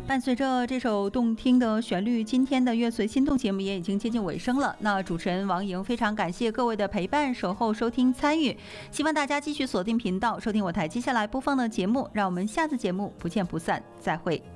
伴随着这首动听的旋律，今天的乐随心动节目也已经接近尾声了。那主持人王莹非常感谢各位的陪伴、守候、收听、参与，希望大家继续锁定频道，收听我台接下来播放的节目。让我们下次节目不见不散，再会。